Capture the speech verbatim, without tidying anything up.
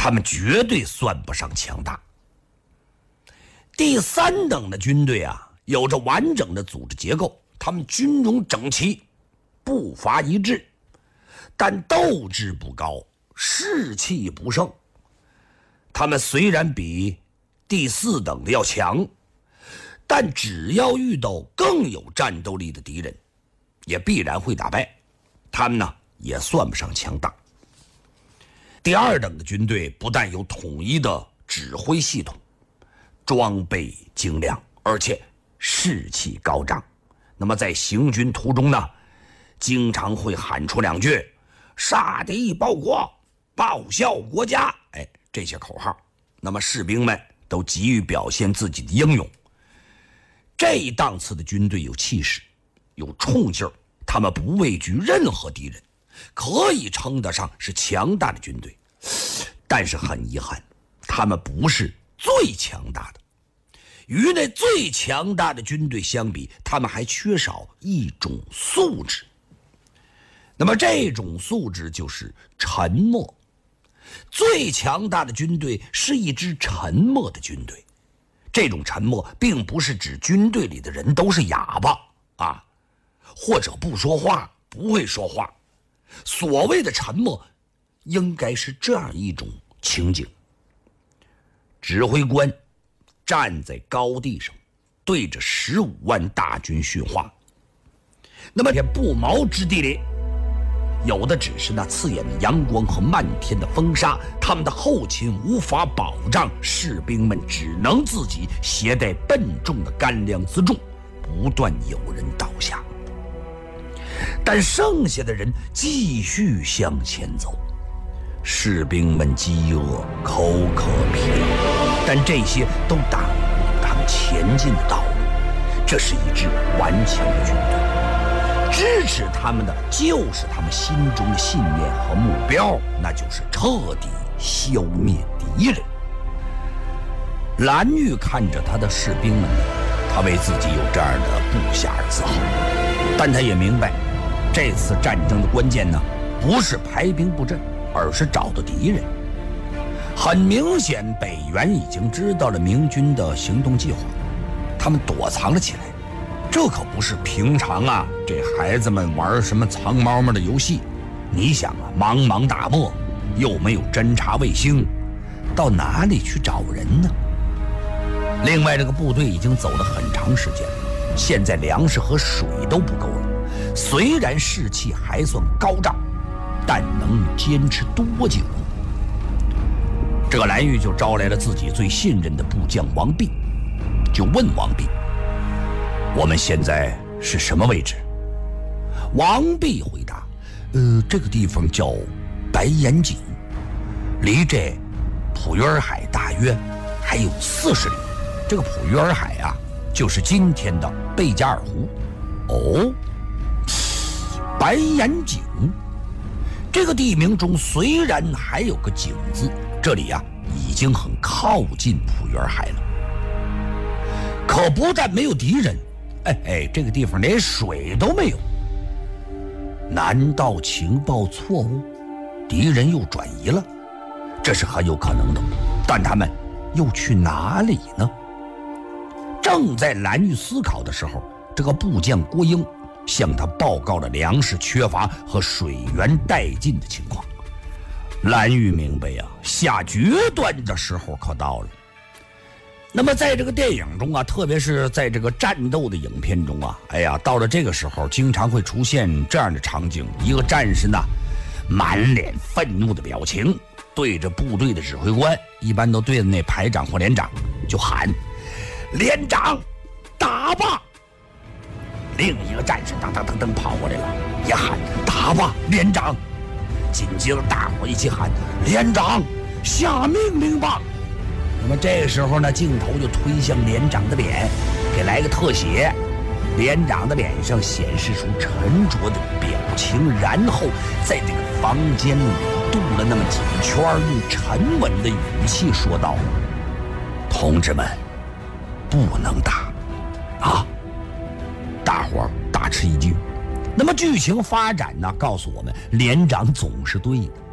他们绝对算不上强大。第三等的军队啊，有着完整的组织结构，他们军容整齐，步伐一致，但斗志不高，士气不盛。他们虽然比第四等的要强，但只要遇到更有战斗力的敌人，也必然会打败。他们呢，也算不上强大。第二等的军队不但有统一的指挥系统，装备精良，而且士气高涨。那么在行军途中呢，经常会喊出两句杀敌报国，报效国家，哎，这些口号。那么士兵们都急于表现自己的英勇。这一档次的军队有气势，有冲劲儿，他们不畏惧任何敌人，可以称得上是强大的军队。但是很遗憾，他们不是最强大的。与那最强大的军队相比，他们还缺少一种素质。那么这种素质就是沉默。最强大的军队是一支沉默的军队。这种沉默并不是指军队里的人都是哑巴啊，或者不说话，不会说话。所谓的沉默应该是这样一种情景：指挥官站在高地上，对着十五万大军训话。那么这不毛之地里，有的只是那刺眼的阳光和漫天的风沙，他们的后勤无法保障，士兵们只能自己携带笨重的干粮辎重，不断有人倒下。但剩下的人继续向前走，士兵们饥饿，口渴疲劳，但这些都挡不住他们前进的道路。这是一支顽强的军队，支持他们的就是他们心中的信念和目标，那就是彻底消灭敌人。蓝玉看着他的士兵们，他为自己有这样的部下而自豪，但他也明白，这次战争的关键呢，不是排兵布阵，而是找到敌人。很明显，北元已经知道了明军的行动计划，他们躲藏了起来。这可不是平常啊，这孩子们玩什么藏猫猫的游戏。你想啊，茫茫大漠，又没有侦察卫星，到哪里去找人呢？另外，这个部队已经走了很长时间了，现在粮食和水都不够了。虽然士气还算高涨，但能坚持多久？这个蓝玉就招来了自己最信任的部将王弼，就问王弼：“我们现在是什么位置？”王弼回答：“呃，这个地方叫白岩井，离这普约尔海大约还有四十里。这个普约尔海啊，就是今天的贝加尔湖。”哦，白岩井。这个地名中虽然还有个井字，这里啊已经很靠近普约尔海了。可不但没有敌人，哎哎，这个地方连水都没有。难道情报错误，敌人又转移了？这是很有可能的，但他们又去哪里呢？正在蓝玉思考的时候，这个部将郭英向他报告了粮食缺乏和水源殆尽的情况。蓝玉明白呀、啊，下决断的时候可到了。那么在这个电影中啊，特别是在这个战斗的影片中啊，哎呀，到了这个时候经常会出现这样的场景：一个战士呢，满脸愤怒的表情，对着部队的指挥官，一般都对着那排长或连长，就喊：“连长，打吧！”另一个战士噔噔噔噔跑过来了，也喊：“打吧，连长！”紧接着大伙一起喊：“连长，下命令吧！”那么这时候呢，镜头就推向连长的脸，给来个特写。连长的脸上显示出沉着的表情，然后在这个房间里踱了那么几圈，用沉稳的语气说道：“同志们，不能打啊！”大伙儿大吃一惊。那么剧情发展呢，告诉我们连长总是对的。